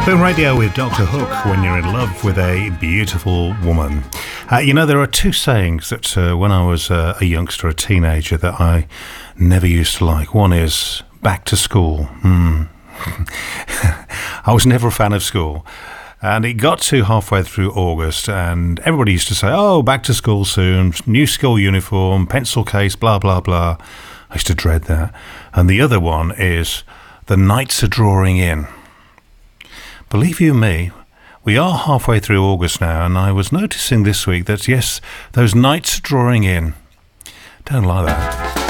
Boom Radio with Dr. Hook when you're in love with a beautiful woman. There are two sayings that when I was a youngster, a teenager, that I never used to like. One is back to school. I was never a fan of school. And it got to halfway through August and everybody used to say, oh, back to school soon, new school uniform, pencil case, blah, blah, blah. I used to dread that. And the other one is the nights are drawing in. Believe you me, we are halfway through August now, and I was noticing this week that, yes, those nights are drawing in. Don't like that.